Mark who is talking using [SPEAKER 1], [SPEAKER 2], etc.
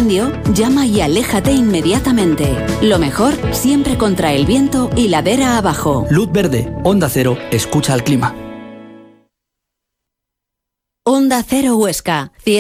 [SPEAKER 1] incendio, llama y aléjate inmediatamente. Lo mejor, siempre contra el viento y ladera abajo.
[SPEAKER 2] Luz verde, Onda Cero, escucha al clima.
[SPEAKER 1] Onda Cero Huesca.